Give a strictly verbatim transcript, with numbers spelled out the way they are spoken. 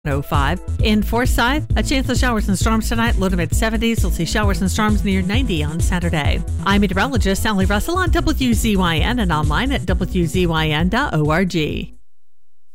oh five. In Forsyth, a chance of showers and storms tonight, low to mid seventies. We'll see showers and storms near ninety on Saturday. I'm meteorologist Sally Russell on W Z Y N and online at W Z Y N dot org.